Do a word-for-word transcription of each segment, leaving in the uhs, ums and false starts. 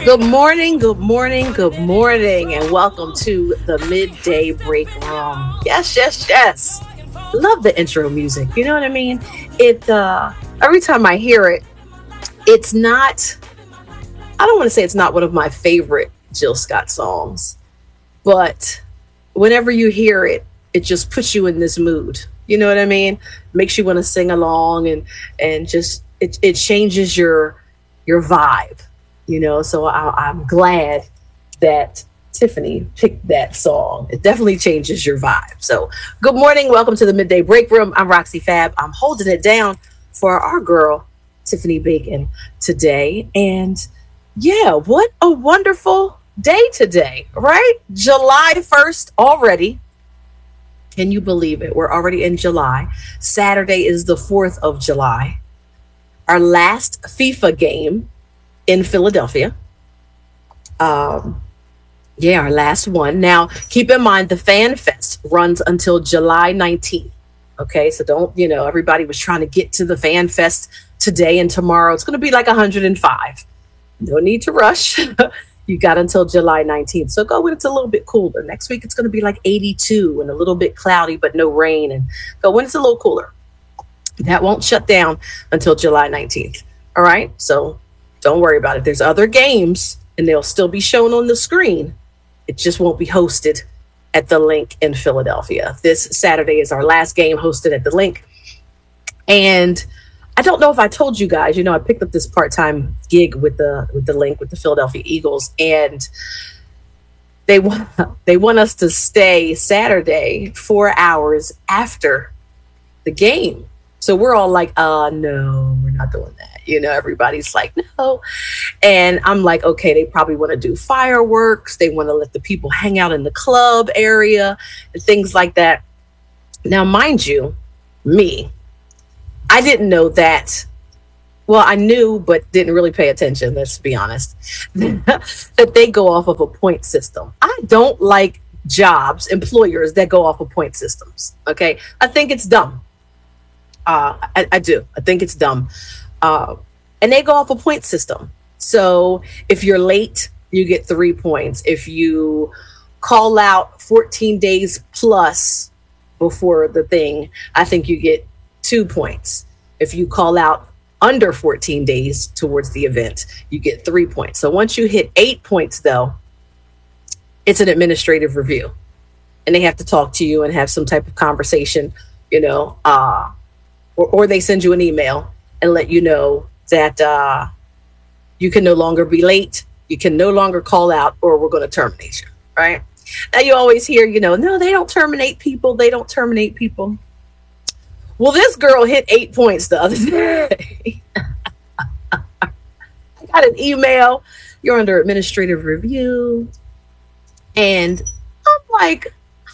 Good morning, good morning, good morning, and welcome to the Midday Break Room. Yes, yes, yes. Love the intro music. You know what I mean? It uh every time I hear it, it's not I don't want to say it's not one of my favorite Jill Scott songs, but whenever you hear it, it just puts you in this mood. You know what I mean? Makes you want to sing along and and just it it changes your your vibe. You know, so I, I'm glad that Tiffany picked that song. It definitely changes your vibe. So good morning. Welcome to the Midday Break Room. I'm Roxy Fab. I'm holding it down for our girl, Tiffany Bacon, today. And yeah, what a wonderful day today, right? July first already. Can you believe it? We're already in July. Saturday is the fourth of July. Our last FIFA game in Philadelphia. Um, yeah, our last one. Now, keep in mind, the Fan Fest runs until July nineteenth. Okay, so don't, you know, everybody was trying to get to the Fan Fest today and tomorrow. It's going to be like one hundred five. No need to rush. You got until July nineteenth. So go when it's a little bit cooler. Next week, it's going to be like eighty-two and a little bit cloudy, but no rain. And go when it's a little cooler. That won't shut down until July nineteenth. All right, so don't worry about it. There's other games and they'll still be shown on the screen. It just won't be hosted at the Link in Philadelphia. This Saturday is our last game hosted at the Link. And I don't know if I told you guys, you know, I picked up this part-time gig with the with the Link with the Philadelphia Eagles, and they want they want us to stay Saturday four hours after the game. So we're all like, uh, no, we're not doing that. You know, everybody's like, no. And I'm like, okay, they probably want to do fireworks. They want to let the people hang out in the club area and things like that. Now, mind you, me, I didn't know that. Well, I knew, but didn't really pay attention, let's be honest, that they go off of a point system. I don't like jobs, employers that go off of point systems. Okay. I think it's dumb. Uh, I, I do. I think it's dumb. Uh, and they go off a point system. So if you're late, you get three points. If you call out fourteen days plus before the thing, I think you get two points. If you call out under fourteen days towards the event, you get three points. So once you hit eight points, though, it's an administrative review. And they have to talk to you and have some type of conversation, you know, uh, Or, or they send you an email and let you know that uh, you can no longer be late, you can no longer call out, or we're going to terminate you, right? Now you always hear, you know, no, they don't terminate people. They don't terminate people. Well, this girl hit eight points the other day. I got an email. You're under administrative review. And I'm like,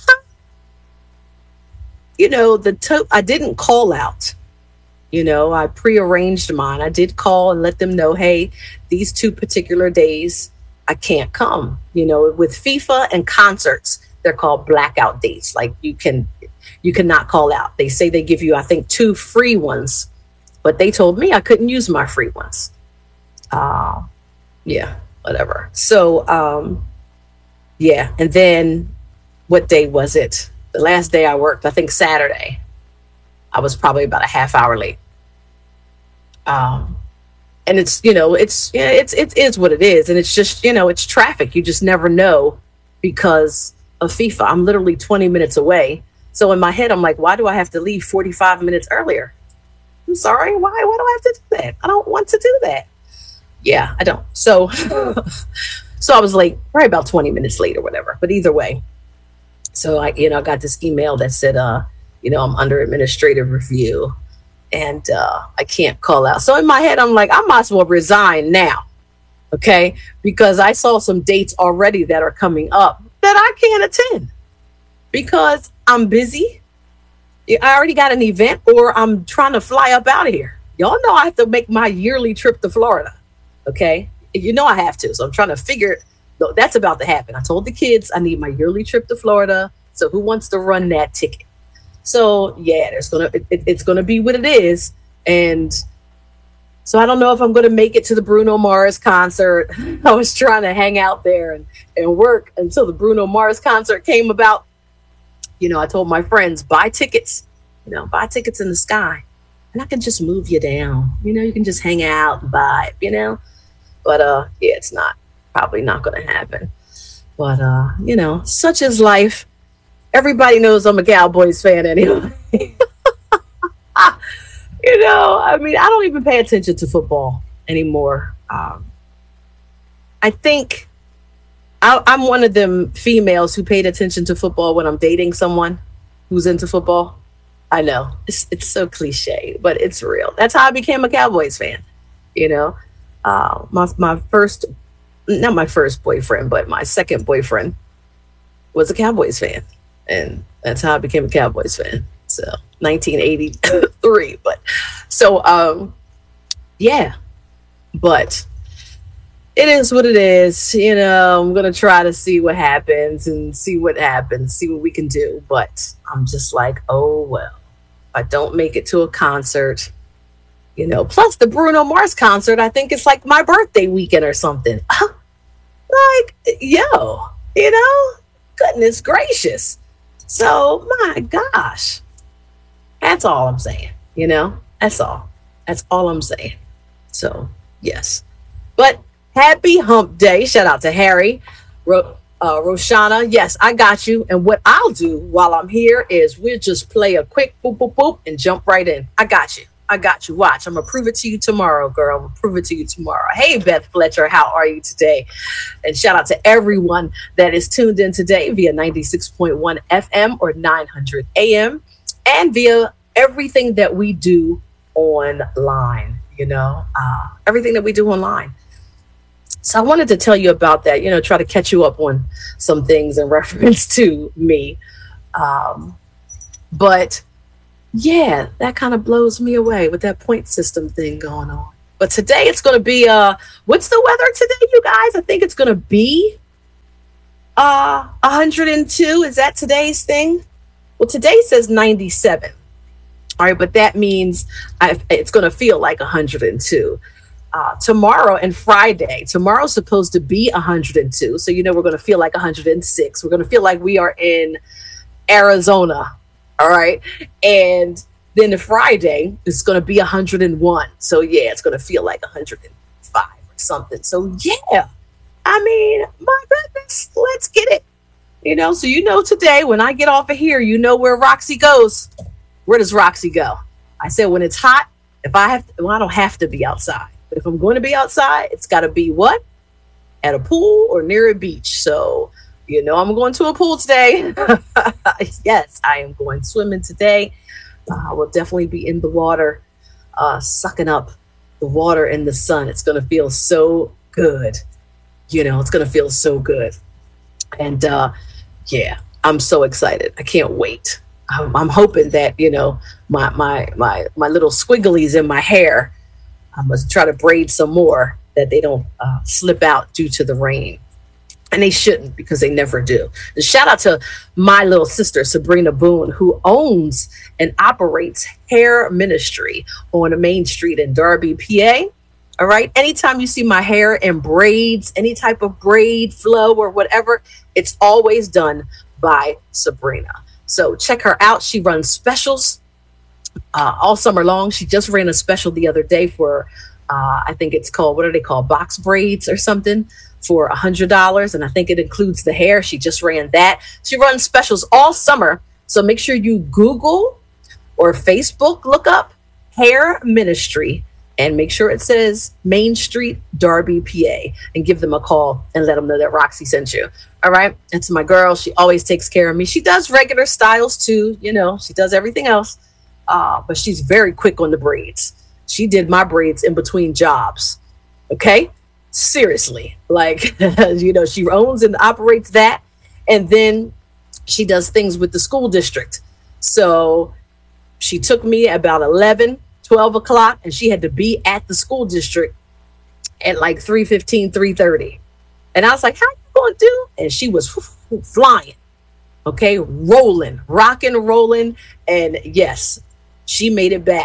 you know, the to- I didn't call out. You know, I prearranged mine. I did call and let them know, hey, these two particular days, I can't come. You know, with FIFA and concerts, they're called blackout dates. Like you can, you cannot call out. They say they give you, I think, two free ones, but they told me I couldn't use my free ones. Uh, yeah, whatever. So, um, yeah. And then what day was it? The last day I worked, I think Saturday, I was probably about a half hour late. Um, and it's, you know, it's, yeah, it's, it is what it is. And it's just, you know, it's traffic. You just never know because of FIFA. I'm literally twenty minutes away. So in my head, I'm like, why do I have to leave forty-five minutes earlier? I'm sorry. Why, why do I have to do that? I don't want to do that. Yeah, I don't. So, so I was late, probably about twenty minutes late or whatever, but either way. So I, you know, I got this email that said, uh, you know, I'm under administrative review and uh, I can't call out. So in my head, I'm like, I might as well resign now. Okay. Because I saw some dates already that are coming up that I can't attend because I'm busy. I already got an event or I'm trying to fly up out of here. Y'all know I have to make my yearly trip to Florida. Okay. You know, I have to. So I'm trying to figure So that's about to happen. I told the kids I need my yearly trip to Florida. So who wants to run that ticket? So yeah, there's gonna it, it's gonna be what it is, and So I don't know if I'm going to make it to the Bruno Mars concert. I was trying to hang out there and, and work until the Bruno Mars concert came about. You know, I told my friends, buy tickets, you know, buy tickets in the sky. And I can just move you down. You know, you can just hang out and vibe, you know. But, uh, yeah, it's not, probably not going to happen. But, uh, you know, such is life. Everybody knows I'm a Cowboys fan anyway. You know, I mean, I don't even pay attention to football anymore. Um, I think I, I'm one of them females who paid attention to football when I'm dating someone who's into football. I know it's it's so cliche, but it's real. That's how I became a Cowboys fan. You know, uh, my my first, not my first boyfriend, but my second boyfriend was a Cowboys fan, and that's how I became a Cowboys fan. So nineteen eighty-three, but so um, yeah, but it is what it is. You know, I'm gonna try to see what happens and see what happens, see what we can do. But I'm just like, oh well, if I don't make it to a concert, you know. Plus the Bruno Mars concert, I think it's like my birthday weekend or something. Like, yo, you know, goodness gracious. So my gosh. That's all I'm saying, you know, that's all. That's all I'm saying. So, yes. But happy hump day. Shout out to Harry, Ro- uh, Roshana. Yes, I got you. And what I'll do while I'm here is we'll just play a quick boop, boop, boop, and jump right in. I got you. I got you. Watch. I'm going to prove it to you tomorrow, girl. I'm going to prove it to you tomorrow. Hey, Beth Fletcher, how are you today? And shout out to everyone that is tuned in today via ninety-six point one F M or nine hundred A M. And via everything that we do online, you know, uh, everything that we do online. So I wanted to tell you about that, you know, try to catch you up on some things in reference to me. Um, but yeah, that kind of blows me away with that point system thing going on. But today it's going to be, uh, what's the weather today, you guys? I think it's going to be uh, one hundred two. Is that today's thing? Well, today says ninety-seven. All right, but that means I've, it's going to feel like one hundred two. Uh, tomorrow and Friday, tomorrow's supposed to be one hundred two. So, you know, we're going to feel like one hundred six. We're going to feel like we are in Arizona. All right. And then the Friday is going to be one hundred one. So, yeah, it's going to feel like one hundred five or something. So, yeah, I mean, my goodness, let's get it. You know, so, you know, today when I get off of here, you know where Roxy goes. Where does Roxy go? I said, when it's hot, if I have to, well, I don't have to be outside. But if I'm going to be outside, it's got to be what? At a pool or near a beach. So, you know, I'm going to a pool today. Yes, I am going swimming today. Uh, I will definitely be in the water, uh, sucking up the water and the sun. It's going to feel so good. You know, it's going to feel so good. And uh, yeah, I'm so excited. I can't wait. I'm, I'm hoping that, you know, my, my, my, my little squigglies in my hair, I must try to braid some more that they don't uh, slip out due to the rain. And they shouldn't, because they never do. And shout out to my little sister, Sabrina Boone, who owns and operates Hair Ministry on Main Street in Darby, P A. All right. Anytime you see my hair in braids, any type of braid flow or whatever, it's always done by Sabrina. So check her out. She runs specials uh, all summer long. She just ran a special the other day for, uh, I think it's called, what are they called? Box braids or something for one hundred dollars. And I think it includes the hair. She just ran that. She runs specials all summer. So make sure you Google or Facebook, look up Hair Ministry and make sure it says Main Street, Darby, P A, and give them a call and let them know that Roxy sent you. All right. And to my girl, she always takes care of me. She does regular styles too. You know, she does everything else. Uh, but she's very quick on the braids. She did my braids in between jobs. Okay. Seriously. Like, you know, she owns and operates that. And then she does things with the school district. So she took me about eleven, twelve o'clock, and she had to be at the school district at like three fifteen, three thirty. And I was like, how you going to do? And she was flying. Okay. Rolling, rocking, rolling. And yes, she made it back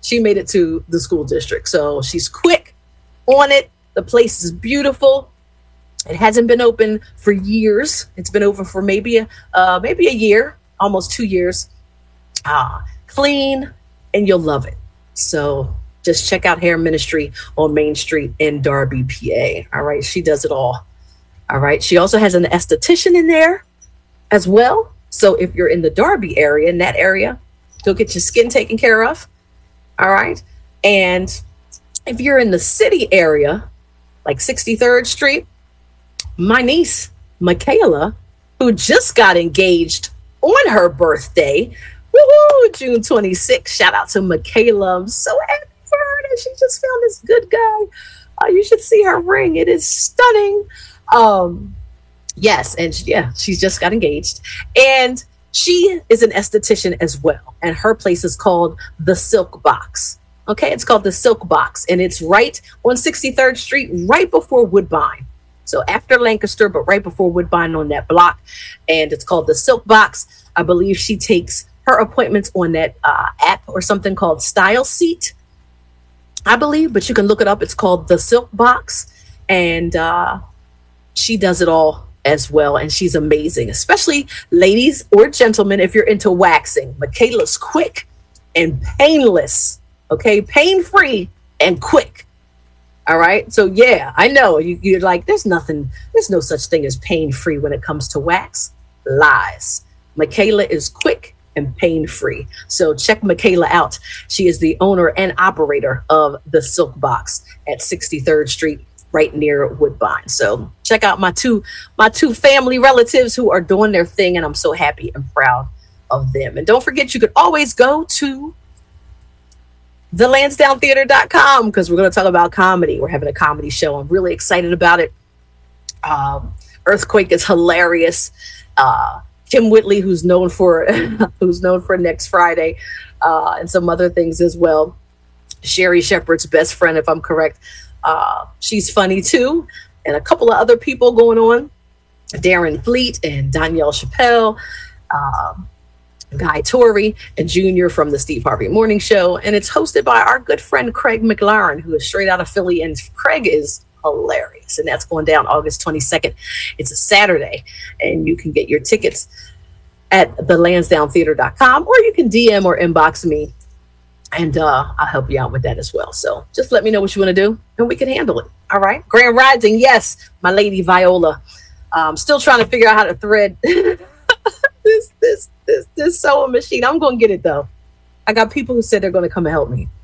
she made it to the school district. So she's quick on it. The place is beautiful. It hasn't been open for years. It's been open for maybe a, uh, maybe a year, almost two years. Ah, clean, and you'll love it. So just check out Hair Ministry on Main Street in Darby, P A. All right, she does it all. All right, she also has an esthetician in there as well. So if you're in the Darby area, in that area, go get your skin taken care of. All right, and if you're in the city area, like sixty-third Street, my niece, Michaela, who just got engaged on her birthday, woohoo, June twenty-sixth. Shout out to Michaela. I'm so happy for her that she just found this good guy. Uh, you should see her ring. It is stunning. Um, yes, and yeah, she's just got engaged. And she is an esthetician as well. And her place is called The Silk Box. Okay, it's called The Silk Box. And it's right on sixty-third Street, right before Woodbine. So after Lancaster, but right before Woodbine on that block. And it's called The Silk Box. I believe she takes her appointments on that uh, app or something called Style Seat, I believe. But you can look it up. It's called The Silk Box. And uh, she does it all as well. And she's amazing, especially ladies or gentlemen, if you're into waxing. Michaela's quick and painless. Okay, pain-free and quick. All right. So, yeah, I know you, you're like, there's nothing, there's no such thing as pain-free when it comes to wax. Lies. Michaela is quick and pain-free. So check Michaela out. She is the owner and operator of The Silk Box at sixty-third Street, right near Woodbine. So check out my two, my two family relatives who are doing their thing, and I'm so happy and proud of them. And don't forget, you could always go to the lansdowne theater dot com because we're going to talk about comedy. We're having a comedy show. I'm really excited about it. Um, Earthquake is hilarious. Uh, Kim Whitley, who's known for who's known for Next Friday, uh, and some other things as well. Sherry Shepherd's best friend, if I'm correct. Uh, she's funny too, and a couple of other people going on. Darren Fleet and Danielle Chappelle. Um, Guy Torrey and Junior from the Steve Harvey Morning Show. And it's hosted by our good friend Craig McLaren, who is straight out of Philly. And Craig is hilarious. And that's going down August twenty-second. It's a Saturday. And you can get your tickets at the lansdowne theater dot com, or you can D M or inbox me. And uh, I'll help you out with that as well. So just let me know what you want to do, and we can handle it. All right. Grand Rising. Yes, my lady Viola. I'm still trying to figure out how to thread this, this, this, this sewing machine. I'm going to get it though. I got people who said they're going to come and help me.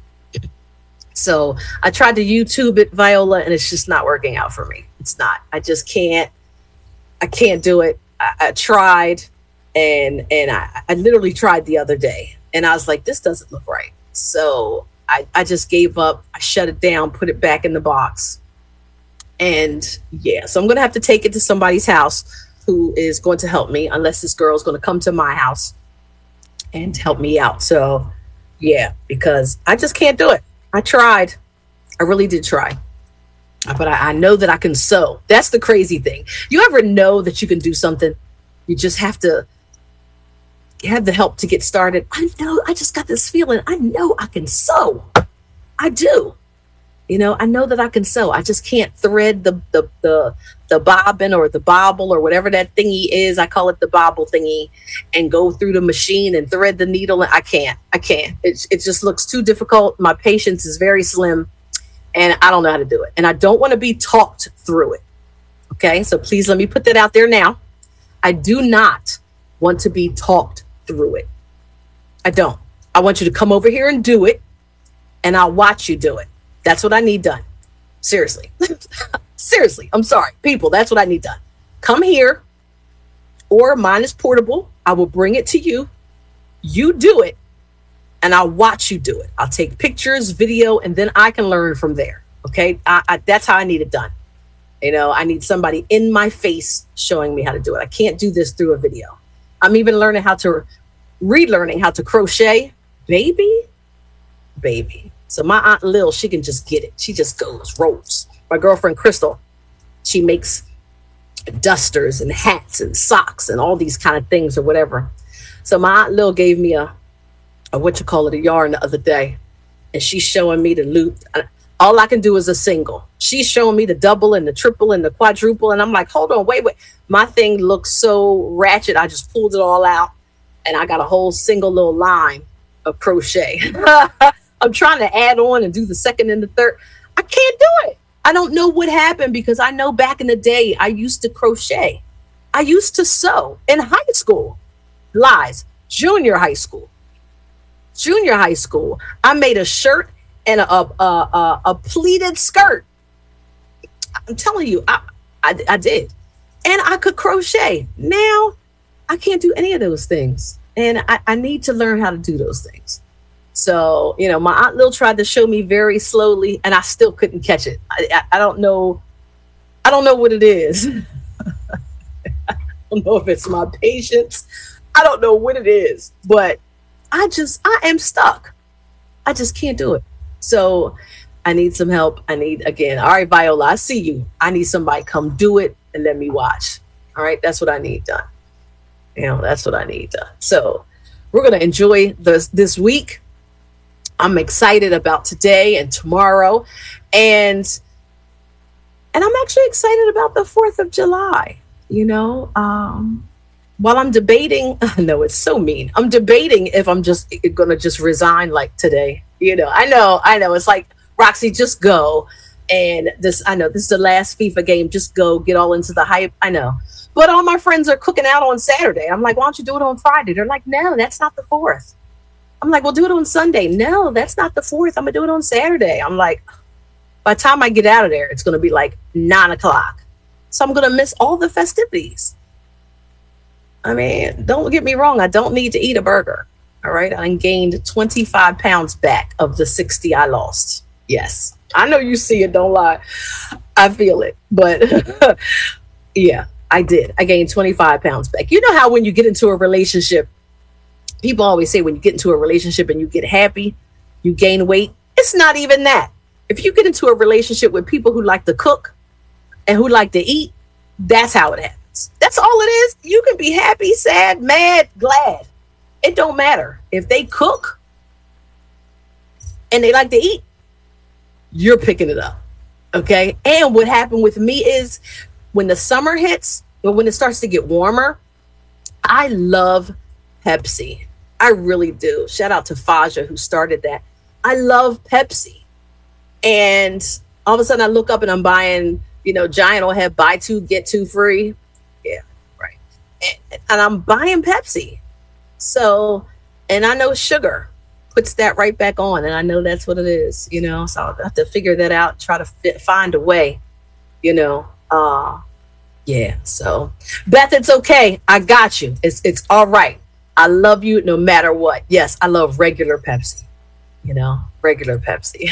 So I tried to YouTube it, Viola, and it's just not working out for me. It's not. I just can't. I can't do it. I, I tried, and and I, I literally tried the other day, and I was like, this doesn't look right. So I, I just gave up. I shut it down, put it back in the box. And yeah, so I'm going to have to take it to somebody's house who is going to help me, unless this girl's going to come to my house and help me out. So yeah, because I just can't do it. I tried. I really did try. But I, I know that I can sew. That's the crazy thing. You ever know that you can do something? You just have to have the help to get started. I know. I just got this feeling. I know I can sew. I do. You know, I know that I can sew. I just can't thread the the the the bobbin or the bobble or whatever that thingy is. I call it the bobble thingy, and go through the machine and thread the needle. I can't. I can't. It it just looks too difficult. My patience is very slim, and I don't know how to do it. And I don't want to be talked through it. Okay, so please let me put that out there now. I do not want to be talked through it. I don't. I want you to come over here and do it, and I'll watch you do it. That's what I need done. Seriously. Seriously. I'm sorry. People, that's what I need done. Come here, or mine is portable. I will bring it to you. You do it, and I'll watch you do it. I'll take pictures, video, and then I can learn from there. Okay? I, I, that's how I need it done. You know, I need somebody in my face showing me how to do it. I can't do this through a video. I'm even learning how to, relearning how to crochet. Baby, baby. So my Aunt Lil, she can just get it. She just goes, rolls. My girlfriend Crystal, she makes dusters and hats and socks and all these kind of things or whatever. So my Aunt Lil gave me a, a what you call it, a yarn the other day. and she's showing me the loop. All I can do is a single. She's showing me the double and the triple and the quadruple. And I'm like, hold on, wait, wait. My thing looks so ratchet. I just pulled it all out and I got a whole single little line of crochet. I'm trying to add on and do the second and the third. I can't do it. I don't know what happened, because I know back in the day, I used to crochet. I used to sew in high school. Lies. Junior high school. Junior high school. I made a shirt and a, a, a, a pleated skirt. I'm telling you, I, I, I did. And I could crochet. Now, I can't do any of those things. And I, I need to learn how to do those things. So, you know, my Aunt Lil tried to show me very slowly, and I still couldn't catch it. I, I, I don't know. I don't know what it is. I don't know if it's my patience. I don't know what it is, but I just, I am stuck. I just can't do it. So I need some help. I need, again, all right, Viola, I see you. I need somebody come do it and let me watch. All right. That's what I need done. You know, that's what I need done. So we're going to enjoy this, this week. I'm excited about today and tomorrow. And, and I'm actually excited about the fourth of July. You know, um, while I'm debating, no, it's so mean. I'm debating if I'm just going to just resign like today. You know, I know, I know. It's like, Roxy, just go. And this, I know this is the last FIFA game. Just go get all into the hype. I know. But all my friends are cooking out on Saturday. I'm like, why don't you do it on Friday? They're like, no, that's not the fourth. I'm like, well, do it on Sunday. No, that's not the fourth. I'm going to do it on Saturday. I'm like, by the time I get out of there, it's going to be like nine o'clock. So I'm going to miss all the festivities. I mean, don't get me wrong. I don't need to eat a burger. All right. I gained twenty-five pounds back of the sixty I lost. Yes. I know you see it. Don't lie. I feel it. But yeah, I did. I gained twenty-five pounds back. You know how when you get into a relationship, people always say when you get into a relationship and you get happy, you gain weight. It's not even that. If you get into a relationship with people who like to cook and who like to eat, that's how it happens. That's all it is. You can be happy, sad, mad, glad. It don't matter. If they cook and they like to eat, you're picking it up. Okay. And what happened with me is when the summer hits, or when it starts to get warmer, I love Pepsi. I really do. Shout out to Faja who started that. I love Pepsi. And all of a sudden I look up and I'm buying, you know, Giant will have buy two, get two free. Yeah, right. And, and I'm buying Pepsi. So, and I know sugar puts that right back on. And I know that's what it is, you know, so I'll have to figure that out, try to fit, find a way, you know. Uh, yeah. So Beth, it's okay. I got you. It's, it's all right. I love you no matter what. Yes, I love regular Pepsi, you know, regular Pepsi.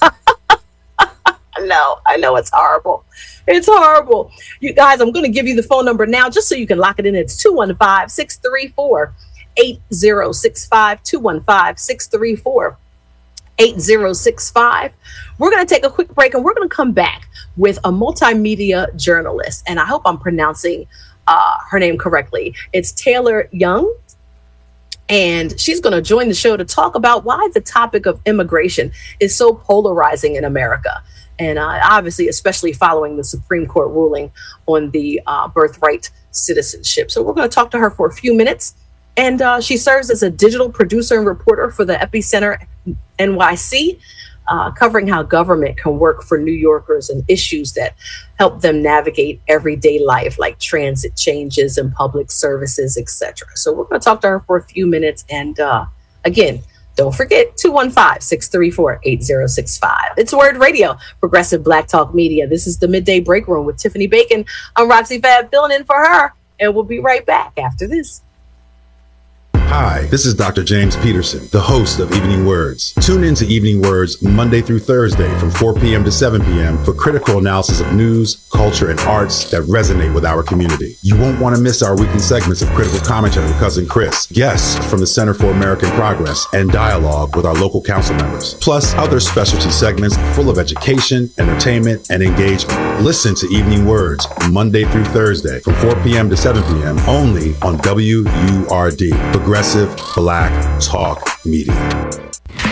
No, I know it's horrible. It's horrible. You guys, I'm going to give you the phone number now just so you can lock it in. It's two one five, six three four, eight zero six five, two one five, six three four, eight zero six five. We're going to take a quick break and we're going to come back with a multimedia journalist. And I hope I'm pronouncing uh, her name correctly. It's Taylor Young. And she's going to join the show to talk about why the topic of immigration is so polarizing in America. And uh, obviously, especially following the Supreme Court ruling on the uh, birthright citizenship. So we're going to talk to her for a few minutes. And uh, she serves as a digital producer and reporter for the Epicenter N Y C, uh, covering how government can work for New Yorkers and issues that help them navigate everyday life, like transit changes and public services, et cetera. So we're going to talk to her for a few minutes. And uh, again, don't forget, two one five, six three four, eight zero six five. It's Word Radio, Progressive Black Talk Media. This is the Midday Break Room with Tiffany Bacon. I'm Roxy Fab filling in for her, and we'll be right back after this. Hi, this is Doctor James Peterson, the host of Evening Words. Tune in to Evening Words Monday through Thursday from four p.m. to seven p.m. for critical analysis of news, culture, and arts that resonate with our community. You won't want to miss our weekly segments of critical commentary with Cousin Chris, guests from the Center for American Progress, and dialogue with our local council members, plus other specialty segments full of education, entertainment, and engagement. Listen to Evening Words Monday through Thursday from four p.m. to seven p.m. only on W U R D, Progressive Black Talk Media.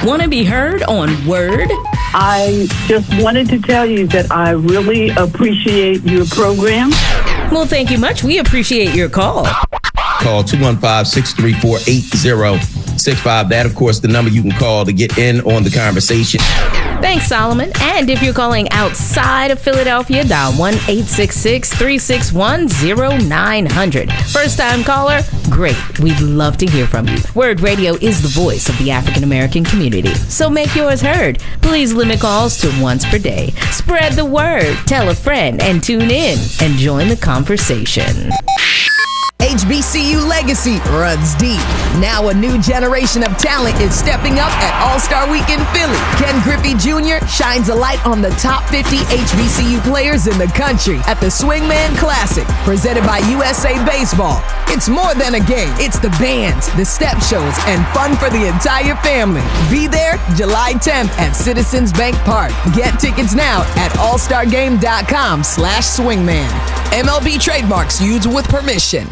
Want to be heard on Word? I just wanted to tell you that I really appreciate your program. Well, thank you much. We appreciate your call. Call two one five, six three four, eight zero six five. That, of course, the number you can call to get in on the conversation. Thanks, Solomon. And if you're calling outside of Philadelphia, dial one eight six six, three six one, zero nine zero zero. First-time caller? Great. We'd love to hear from you. Word Radio is the voice of the African-American community, so make yours heard. Please limit calls to once per day. Spread the word, tell a friend, and tune in and join the conversation. H B C U legacy runs deep. Now a new generation of talent is stepping up at All-Star Week in Philly. Ken Griffey Junior shines a light on the top fifty H B C U players in the country at the Swingman Classic, presented by U S A Baseball. It's more than a game. It's the bands, the step shows, and fun for the entire family. Be there July tenth at Citizens Bank Park. Get tickets now at allstargame.com slash swingman. M L B trademarks used with permission.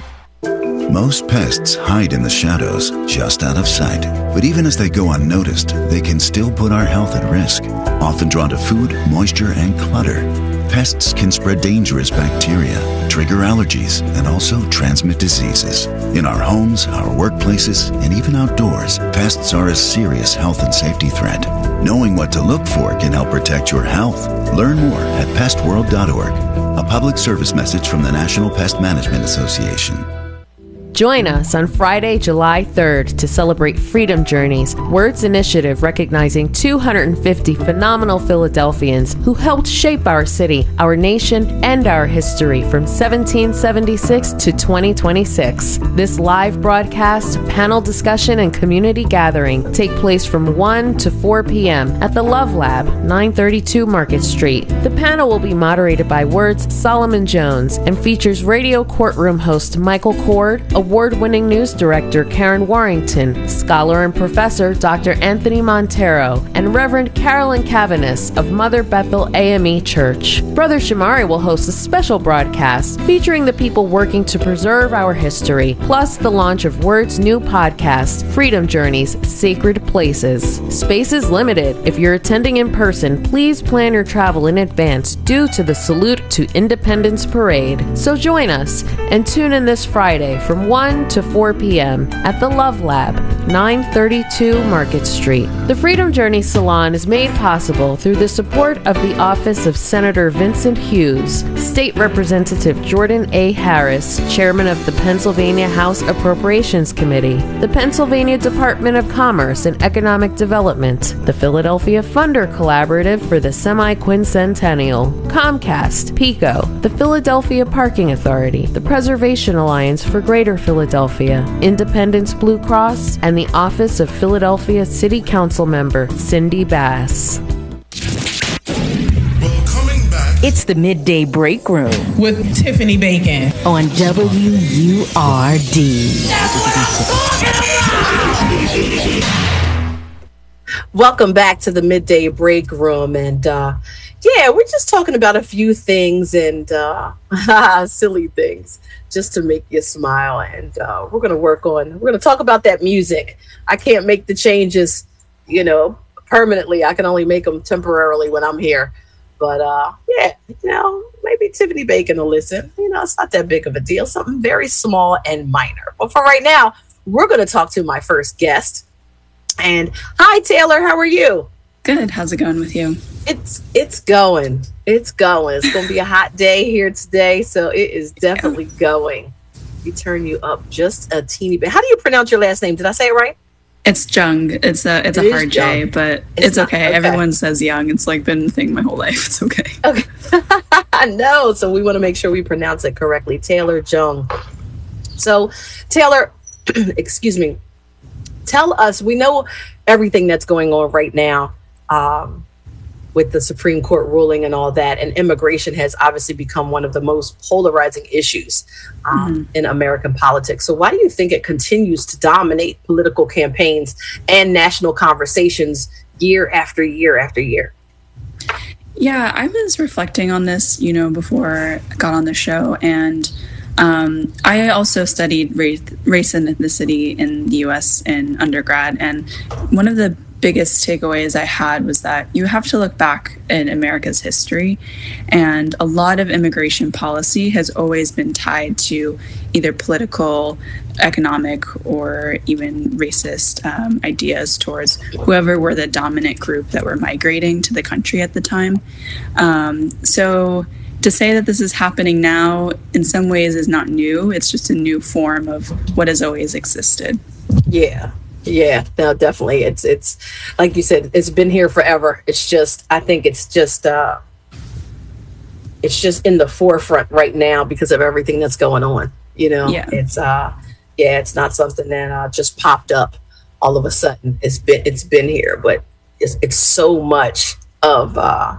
Most pests hide in the shadows, just out of sight. But even as they go unnoticed, they can still put our health at risk. Often drawn to food, moisture, and clutter, pests can spread dangerous bacteria, trigger allergies, and also transmit diseases. In our homes, our workplaces, and even outdoors, pests are a serious health and safety threat. Knowing what to look for can help protect your health. Learn more at pest world dot org. A public service message from the National Pest Management Association. Join us on Friday, July third to celebrate Freedom Journeys, Word's initiative recognizing two hundred fifty phenomenal Philadelphians who helped shape our city, our nation, and our history from seventeen seventy-six to twenty twenty-six. This live broadcast, panel discussion, and community gathering take place from one to four p.m. at the Love Lab, nine thirty-two Market Street. The panel will be moderated by Word's Solomon Jones and features radio courtroom host Michael Cord, award-winning news director Karen Warrington, scholar and professor Doctor Anthony Montero, and Reverend Carolyn Cavanis of Mother Bethel A M E Church. Brother Shamari will host a special broadcast featuring the people working to preserve our history, plus the launch of Word's new podcast, Freedom Journeys, Sacred Places. Space is limited. If you're attending in person, please plan your travel in advance due to the Salute to Independence Parade. So join us and tune in this Friday from one to four p.m. at the Love Lab, nine thirty-two Market Street. The Freedom Journey Salon is made possible through the support of the Office of Senator Vincent Hughes, State Representative Jordan A. Harris, Chairman of the Pennsylvania House Appropriations Committee, the Pennsylvania Department of Commerce and Economic Development, the Philadelphia Funder Collaborative for the Semi-Quincentennial, Comcast, PICO, the Philadelphia Parking Authority, the Preservation Alliance for Greater Philadelphia, Independence Blue Cross, and the Office of Philadelphia City Council Member Cindy Bass. It's the Midday Break Room with Tiffany Bacon on W U R D. Welcome back to the Midday Break Room. And uh, yeah, we're just talking about a few things and uh, silly things just to make you smile. And uh, we're going to work on, we're going to talk about that music. I can't make the changes, you know, permanently. I can only make them temporarily when I'm here. But uh, yeah, you know, maybe Tiffany Bacon will listen. You know, it's not that big of a deal. Something very small and minor. But for right now, we're going to talk to my first guest. And hi, Taylor. How are you? Good. How's it going with you? It's it's going. It's going. It's going to be a hot day here today, so it is definitely going. We turn you up just a teeny bit. How do you pronounce your last name? Did I say it right? It's Jung. It's a it's it a hard J, but it's, it's okay. okay. Everyone says Young. It's like been a thing my whole life. It's okay. Okay. I know. So we want to make sure we pronounce it correctly. Taylor Jung. So Taylor, excuse me. Tell us, we know everything that's going on right now um, with the Supreme Court ruling and all that. And immigration has obviously become one of the most polarizing issues um, mm-hmm. in American politics. So why do you think it continues to dominate political campaigns and national conversations year after year after year? Yeah, I was reflecting on this, you know, before I got on the show. And Um, I also studied race, race and ethnicity in the U S in undergrad, and one of the biggest takeaways I had was that you have to look back in America's history, and a lot of immigration policy has always been tied to either political, economic, or even racist um, ideas towards whoever were the dominant group that were migrating to the country at the time. Um, so to say that this is happening now in some ways is not new. It's just a new form of what has always existed. Yeah. Yeah, no, definitely. It's, it's like you said, it's been here forever. It's just, I think it's just, uh, it's just in the forefront right now because of everything that's going on. You know, yeah. it's, uh, yeah, it's not something that uh, just popped up all of a sudden. It's been, it's been here, but it's, it's so much of, uh,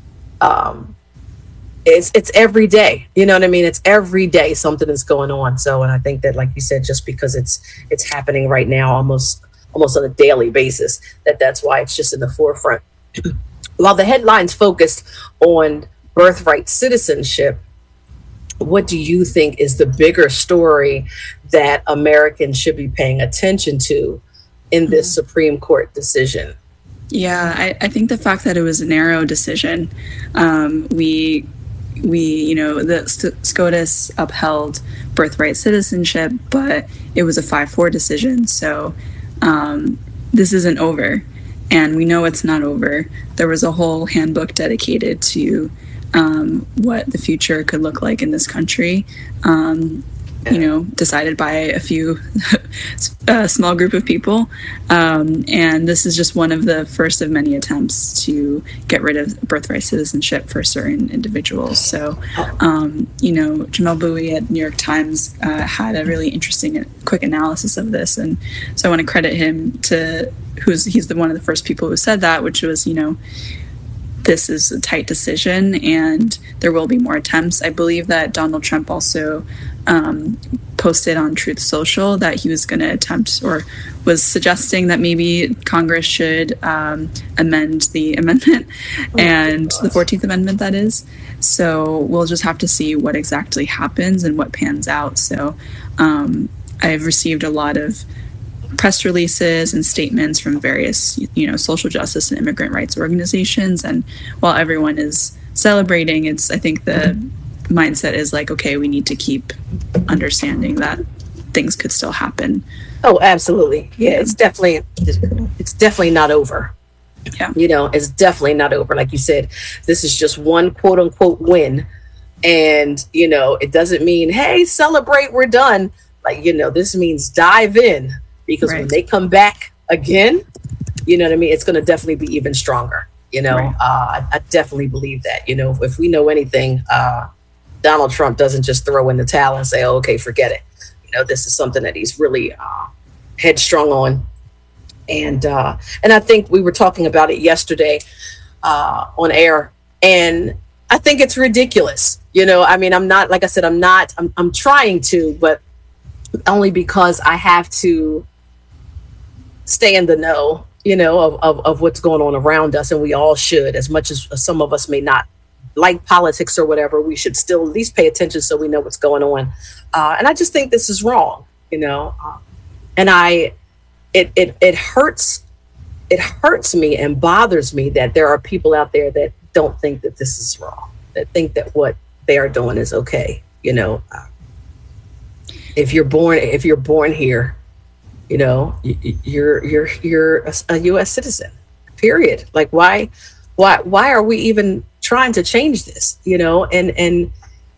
um, It's it's every day, you know what I mean? It's every day something is going on. So, and I think that, like you said, just because it's it's happening right now, almost almost on a daily basis, that that's why it's just in the forefront. While the headlines focused on birthright citizenship, what do you think is the bigger story that Americans should be paying attention to in this mm-hmm. Supreme Court decision? Yeah, I, I think the fact that it was a narrow decision, um, we. We, you know, the SCOTUS upheld birthright citizenship, but it was a five four decision. So um, this isn't over. And we know it's not over. There was a whole handbook dedicated to um, what the future could look like in this country, um, you know, decided by a few, a small group of people. Um, and this is just one of the first of many attempts to get rid of birthright citizenship for certain individuals. So, um, you know, Jamelle Bouie at New York Times uh, had a really interesting and quick analysis of this. And so I want to credit him to, who's he's the one of the first people who said that, which was, you know, this is a tight decision and there will be more attempts. I believe that Donald Trump also um, posted on Truth Social that he was going to attempt or was suggesting that maybe Congress should um, amend the amendment oh and the fourteenth Amendment, that is. So we'll just have to see what exactly happens and what pans out. So um, I've received a lot of press releases and statements from various, you know, social justice and immigrant rights organizations. And while everyone is celebrating, it's, I think the mindset is like, okay, we need to keep understanding that things could still happen. Oh, absolutely. Yeah, it's definitely, it's definitely not over. Yeah. You know, it's definitely not over. Like you said, this is just one quote unquote win. And, you know, it doesn't mean, hey, celebrate, we're done. Like, you know, this means dive in. Because right. when they come back again, you know what I mean? It's going to definitely be even stronger. You know, right. uh, I, I definitely believe that. You know, if we know anything, uh, Donald Trump doesn't just throw in the towel and say, oh, okay, forget it. You know, this is something that he's really uh, headstrong on. And uh, and I think we were talking about it yesterday uh, on air. And I think it's ridiculous. You know, I mean, I'm not, like I said, I'm not, I'm, I'm trying to, but only because I have to stay in the know, you know, of, of, of what's going on around us. And we all should, as much as some of us may not like politics or whatever, we should still at least pay attention so we know what's going on. Uh, and I just think this is wrong, you know, uh, and I, it, it, it hurts, it hurts me and bothers me that there are people out there that don't think that this is wrong, that think that what they are doing is okay. You know, uh, if you're born, if you're born here, you know, you're you're you're a, a U S citizen. Period. Like, why, why, why are we even trying to change this? You know, and and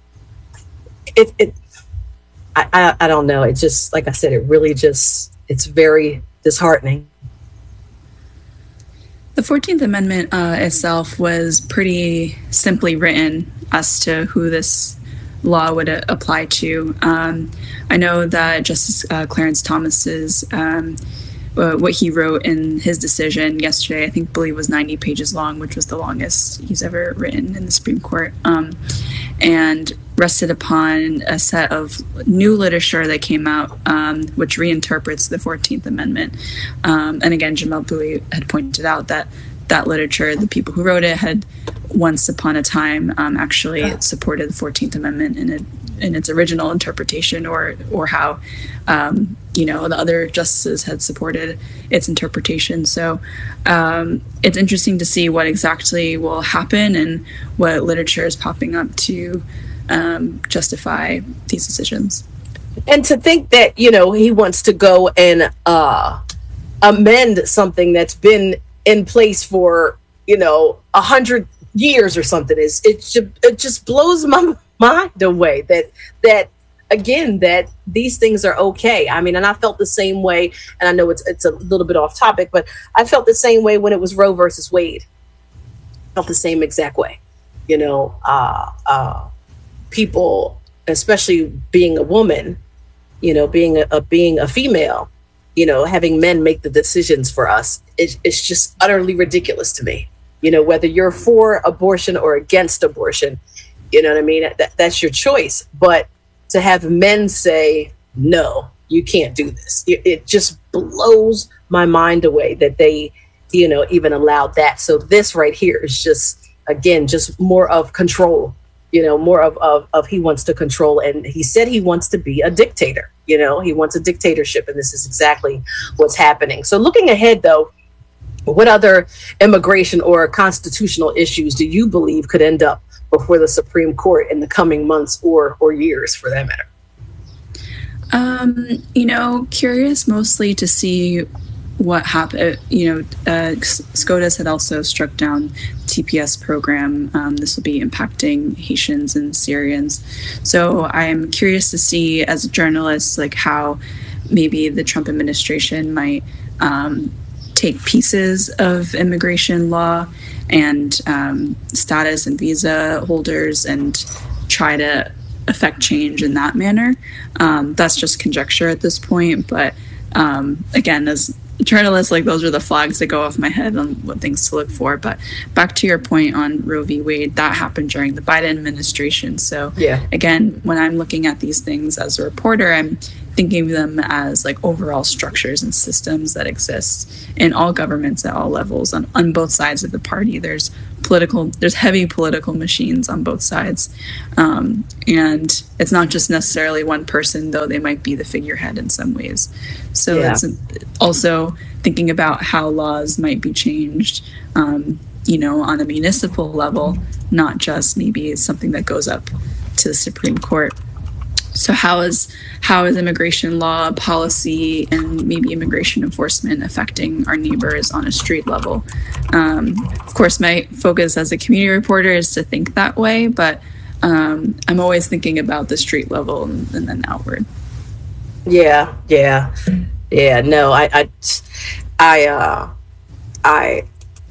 it it, I I, I don't know. It just, like I said, it really just, it's very disheartening. The fourteenth Amendment uh, itself was pretty simply written as to who this law would uh, apply to. Um, I know that Justice uh, Clarence Thomas's, um, uh, what he wrote in his decision yesterday, I think, believe was ninety pages long, which was the longest he's ever written in the Supreme Court, um, and rested upon a set of new literature that came out, um, which reinterprets the fourteenth Amendment. Um, and again, Jamelle Bouie had pointed out that that literature, the people who wrote it, had once upon a time um, actually supported the fourteenth Amendment in, a, in its original interpretation, or or how um, you know, the other justices had supported its interpretation. So um, it's interesting to see what exactly will happen and what literature is popping up to um, justify these decisions. And to think that, you know, he wants to go and uh, amend something that's been in place for, you know, a hundred years or something is it just, it just blows my mind away that that again that these things are okay. I mean, and I felt the same way, and I know it's it's a little bit off topic, but I felt the same way when it was Roe versus Wade. I felt the same exact way. You know, uh, uh, people, especially being a woman, you know, being a, a being a female, you know, having men make the decisions for us, it, it's just utterly ridiculous to me. You know, whether you're for abortion or against abortion, you know what I mean? That, that's your choice. But to have men say, no, you can't do this, it, it just blows my mind away that they, you know, even allowed that. So this right here is just, again, just more of control, you know, more of, of, of he wants to control. And he said he wants to be a dictator, you know, he wants a dictatorship. And this is exactly what's happening. So looking ahead, though, what other immigration or constitutional issues do you believe could end up before the Supreme Court in the coming months or or years, for that matter? Um, you know, curious mostly to see what happened. You know, uh, SCOTUS had also struck down T P S program. Um, this will be impacting Haitians and Syrians. So I'm curious to see, as a journalist, like how maybe the Trump administration might um, take pieces of immigration law and um, status and visa holders and try to affect change in that manner. Um, that's just conjecture at this point. But um, again, as journalists, like those are the flags that go off my head on what things to look for. But back to your point on Roe v. Wade, that happened during the Biden administration. So yeah. Again, when I'm looking at these things as a reporter, I'm thinking of them as like overall structures and systems that exist in all governments at all levels on, on both sides of the party. There's political, there's heavy political machines on both sides. Um, and it's not just necessarily one person, though they might be the figurehead in some ways. So yeah. It's also thinking about how laws might be changed, um, you know, on a municipal level, not just maybe something that goes up to the Supreme Court. So how is how is immigration law, policy, and maybe immigration enforcement affecting our neighbors on a street level? Um, of course, my focus as a community reporter is to think that way, but um, I'm always thinking about the street level and, and then outward. Yeah, yeah, yeah. No, I, I, I, uh, I,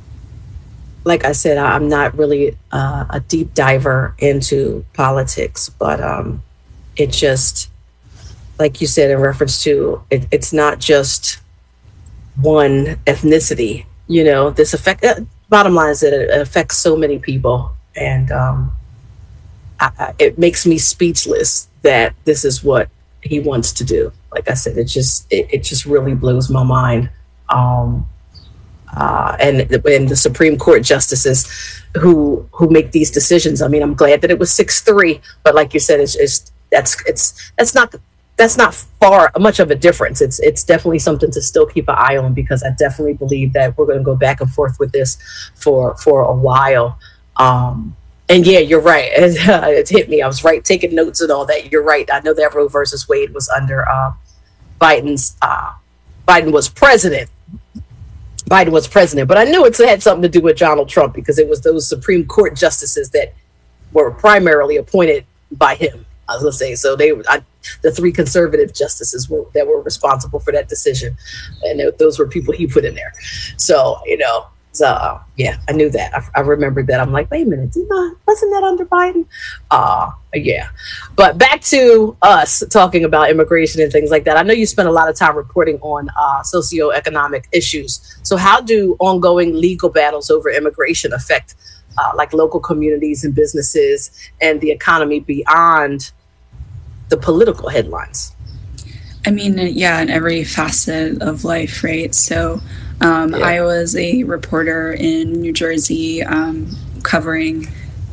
like I said, I'm not really uh, a deep diver into politics, but um, it just, like you said, in reference to it, it's not just one ethnicity. You know, this affect. Uh, bottom line is that it affects so many people, and um, I, I, it makes me speechless that this is what he wants to do. Like I said, it just it, it just really blows my mind. Um, uh, and and the Supreme Court justices who who make these decisions. I mean, I'm glad that it was six three, but like you said, it's it's that's it's that's not that's not far much of a difference. It's it's definitely something to still keep an eye on, because I definitely believe that we're going to go back and forth with this for for a while. Um, And yeah, you're right. It, uh, it hit me. I was right, taking notes and all that. You're right. I know that Roe versus Wade was under uh, Biden's. Uh, Biden was president. Biden was president, but I knew it had something to do with Donald Trump, because it was those Supreme Court justices that were primarily appointed by him. I was gonna say, so they, I, the three conservative justices were, that were responsible for that decision, and it, those were people he put in there. So you know. So, uh, yeah, I knew that. I, I remembered that. I'm like, wait a minute, didn't I, wasn't that under Biden? Uh, yeah. But back to us talking about immigration and things like that. I know you spent a lot of time reporting on uh, socioeconomic issues. So how do ongoing legal battles over immigration affect uh, like local communities and businesses and the economy beyond the political headlines? I mean, yeah, in every facet of life, right? So Um, yeah. I was a reporter in New Jersey um, covering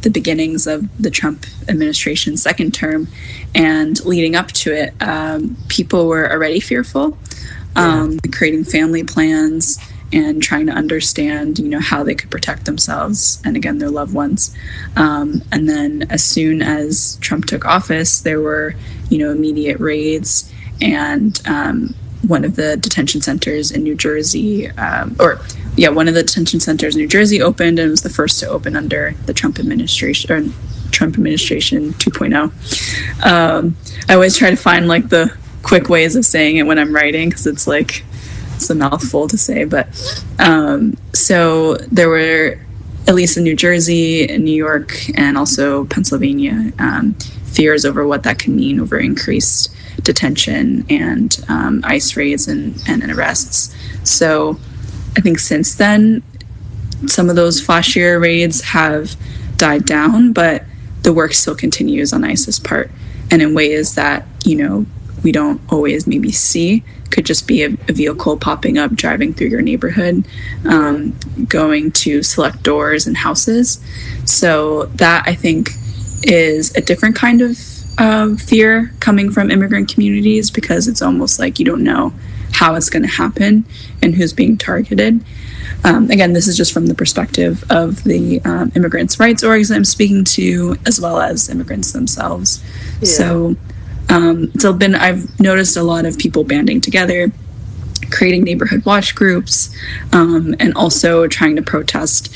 the beginnings of the Trump administration's second term, and leading up to it, um, people were already fearful, um, yeah. creating family plans and trying to understand, you know, how they could protect themselves and, again, their loved ones. Um, and then as soon as Trump took office, there were, you know, immediate raids, and um, one of the detention centers in New Jersey, um, or yeah, one of the detention centers in New Jersey opened, and was the first to open under the Trump administration, or Trump administration two point oh. Um, I always try to find like the quick ways of saying it when I'm writing, because it's like, it's a mouthful to say, but um, so there were, at least in New Jersey, in New York, and also Pennsylvania, um, fears over what that could mean over increased detention and um, ICE raids and, and arrests. So I think since then, some of those flashier raids have died down, but the work still continues on ICE's part, and in ways that, you know, we don't always maybe see. Could just be a, a vehicle popping up, driving through your neighborhood, um, going to select doors and houses. So that, I think, is a different kind of uh, fear coming from immigrant communities, because it's almost like you don't know how it's going to happen and who's being targeted. Um, again, this is just from the perspective of the um, immigrants' rights orgs I'm speaking to, as well as immigrants themselves. Yeah. So Um, so been I've noticed a lot of people banding together, creating neighborhood watch groups, um, and also trying to protest,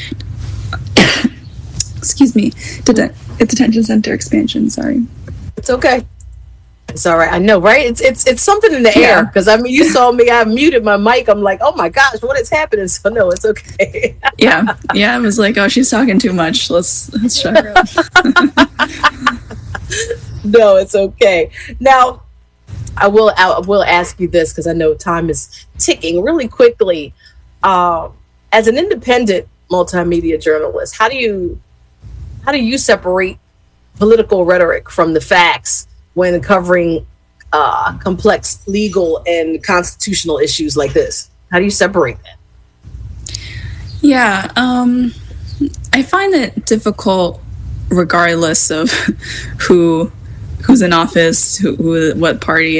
excuse me, det- detention center expansion. Sorry. It's okay. It's all right. I know, right? It's it's it's something in the yeah. air, because I mean, you saw me. I muted my mic. I'm like, oh my gosh, what is happening? So no, it's okay. yeah, yeah. I was like, oh, she's talking too much. Let's let's shut her up. No, it's okay. Now, I will I will ask you this, because I know time is ticking really quickly. Um, as an independent multimedia journalist, how do you how do you separate political rhetoric from the facts when covering uh, complex legal and constitutional issues like this? How do you separate that? Yeah, um, I find it difficult, regardless of who. who's in office, who, who what party